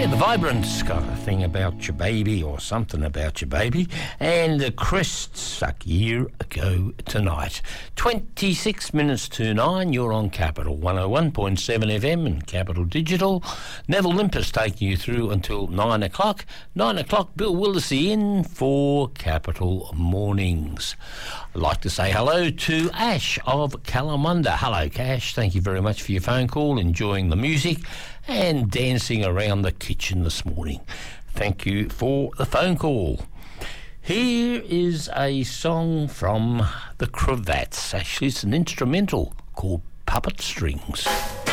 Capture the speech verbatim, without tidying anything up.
Yeah, the Vibrant's got a thing about your baby or something about your baby. And the Crests a year ago tonight. twenty-six minutes to nine, you're on Capital one oh one point seven F M and Capital Digital. Neville Limpus taking you through until nine o'clock. nine o'clock, Bill Willisey in for Capital Mornings. I'd like to say hello to Ash of Kalamunda. Hello, Cash. Thank you very much for your phone call, enjoying the music and dancing around the kitchen this morning. Thank you for the phone call. Here is a song from the Cravats. Actually, it's an instrumental called Puppet Strings.